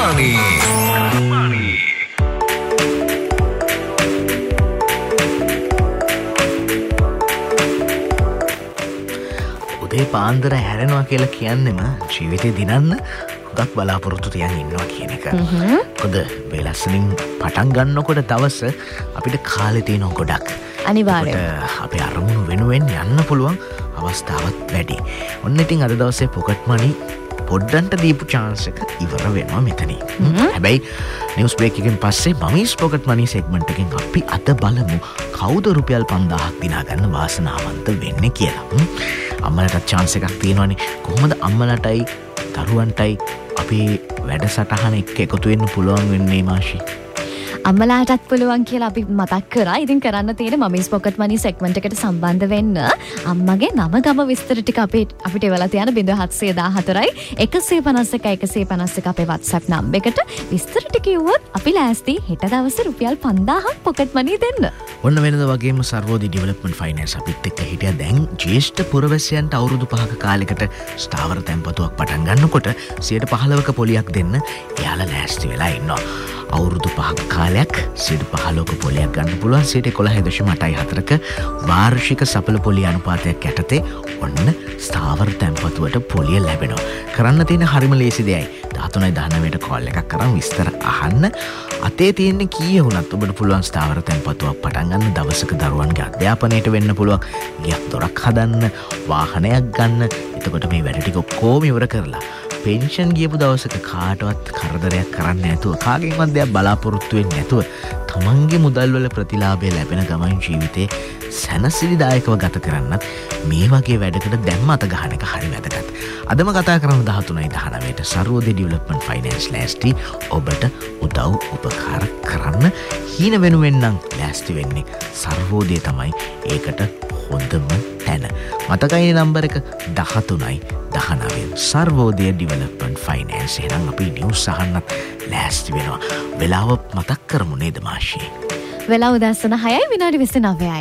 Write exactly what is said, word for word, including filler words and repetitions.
Money. උදේ පාන්දර හැරෙනවා කියලා කියන්නෙම ජීවිතේ දිනන්න හුඟක් බලාපොරොත්තු තියන් ඉන්නවා කියන එක. මොකද මේ ලස්සනින් පටන් ගන්නකොට දවස අපිට කාලේ තියෙන ගොඩක්. අනිවාර්යයෙන් අපේ අරමුණු වෙනුවෙන් යන්න පුළුවන් අවස්ථාවක් වැඩි. ඔන්න ඉතින් අද දවසේ පොකට් මනි පොඩ්ඩන්ට දීපු chance එක ඉවර වෙනවා මෙතනින්. හැබැයි නිවුස් බ්‍රේක් එකෙන් පස්සේ මමීස් පොකට් මනි සෙග්මන්ට් එකෙන් අපි අද බලමු කවුද රුපියල් පන්දාහක් දිනා ගන්න වාසනාවන්ත වෙන්නේ කියලා. අම්මලටත් chance එකක් තියෙනවනේ. කොහොමද අම්මලටයි දරුවන්ටයි අපේ වැඩසටහන එක්ක එකතු වෙන්න පුළුවන් වෙන්නේ මාෂි? අම්මලාටත් පුළුවන් කියලා අපි මතක් කරා. ඉතින් කරන්න තියෙන මමීස් පොකට් මනි සෙග්මන්ට් එකට සම්බන්ධ වෙන්න අම්මගේ නම ගම විස්තර ටික අපිට අපිට එවලා තියන ज़ीरो सात एक चार එකසිය පනස් එක එකසිය පනස් එක අපේ WhatsApp නම්බර් එකට විස්තර ටික කිව්වොත් අපි ලෑස්ති හෙට දවසේ රුපියල් පන්දාහක් පොකට් මනි දෙන්න. ඔන්න වෙනද වගේම සර්වෝදි ඩෙවලොප්මන්ට් ෆයිනෑන්ස් අපිත් එක්ක හිටියා. දැන් ජ්‍යෙෂ්ඨ පුරවැසියන්ට අවුරුදු පහක කාලයකට ස්ථාවර තැන්පතුවක් පටන් ගන්නකොට සියයට පහළොවක පොලියක් දෙන්න එයාලා ලෑස්ති වෙලා ඉන්නවා. අවුරුදු පහක කාලයක් සියයට පහළොවක පොලියක් ගන්න පුළුවන්. සියයට එකොළහ දශම අටයි හතරක වාර්ෂික සඵල පොලිය අනුපාතයක් යටතේ ඔන්න ස්ථාවර තැන්පතුවට පොලිය ලැබෙනවා. කරන්න තියෙන හරිම ලේසි දෙයයි. දහතුනයි දහනවයට කෝල් එකක් කරන් විස්තර අහන්න. අතේ තියෙන්නේ කීය වුණත් ඔබට පුළුවන් ස්ථාවර තැන්පතුවක් පටන් ගන්න. දවසක දරුවන්ගේ අධ්‍යාපනයට වෙන්න පුළුවන්. ගියක් දොරක් හදන්න, වාහනයක් ගන්න. එතකොට මේ වැඩ ටික ඔක්කොම ඉවර කරලා පෙන්ෂන් ගියපු දවසක කාටවත් කරදරයක් කරන්න නැතුව, කාගෙන්වත් දෙයක් බලාපොරොත්තු වෙන්නේ නැතුව තමන්ගේ මුදල් වල ප්‍රතිලාභය ලැබෙන ගමන් ජීවිතේ සැනසිලිදායකව ගත කරන්නත් මේ වගේ වැඩකට දැම්ම අත ගහන එක හරි වැදගත්. අදම කතා කරන දහතුනයි දහනවයට සර්වෝදය ඩෙවලොප්මන්ට් ෆයිනෑන්ස් ලෑස්ති ඔබට උදව් උපකාර කරන්න. හීන වෙනුවෙන් නම් ලෑස්ති වෙන්නේ සර්වෝදය තමයි ඒකට හොඳම තැන. මතකයි නම්බර එක දහතුනයි දහනවය සර්වෝදය ඩෙවලොප්මන්ට් ෆයිනෑන්ස්. එහෙනම් අපි නිවුස් අහන්නත් ලෑස්ති වෙනවා. වෙලාව මතක් කරමු නේද මාෂී? වෙලාව උදැසන හයයි විනාඩි විසි නවයයි.